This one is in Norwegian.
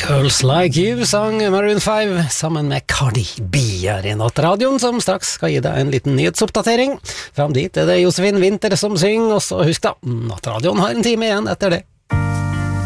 Girls Like You sang Maroon 5 sammen med Cardi B her i Nattradioen, som straks skal gi deg en liten nyhetsoppdatering. Fram dit er det Josefin Winther som synger, og så husk da, Nattradioen har en time igjen etter det.